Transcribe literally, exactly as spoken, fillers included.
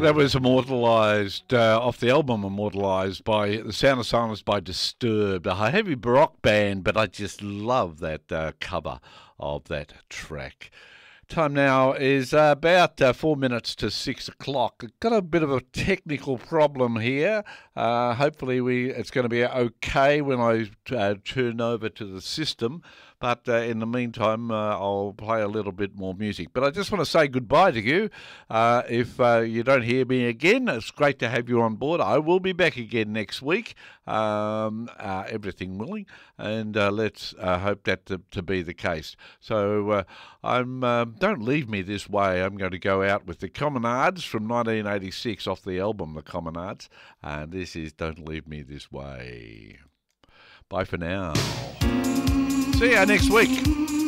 That was immortalised uh, off the album Immortalised by The Sound of Silence by Disturbed, a heavy rock band, but I just love that uh, cover of that track. Time now is uh, about uh, four minutes to six o'clock. Got a bit of a technical problem here. Uh, hopefully we it's going to be okay when I uh, turn over to the system. But uh, in the meantime, uh, I'll play a little bit more music. But I just want to say goodbye to you. Uh, if uh, you don't hear me again, it's great to have you on board. I will be back again next week, um, uh, everything willing, and uh, let's uh, hope that to, to be the case. So uh, I'm uh, don't leave me this way. I'm going to go out with the Commonards from nineteen eighty-six off the album The Commonards, and this is Don't Leave Me This Way. Bye for now. See you next week.